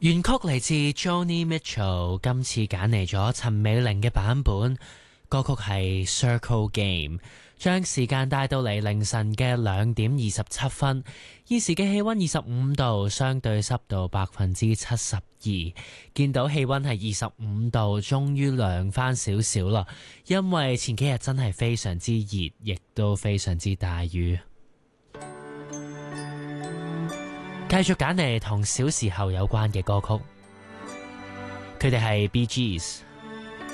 原曲嚟自 Joni Mitchell， 今次揀嚟咗陳美玲嘅版本，歌曲係 Circle Game， 將時間帶到嚟凌晨嘅2:27，現時嘅氣溫25度，相對濕度72%，見到氣溫係25度，終於涼翻少少啦，因為前幾日真係非常之熱，亦都非常之大雨。繼續揀嚟同小時候有關嘅歌曲，佢哋係 Bee Gees。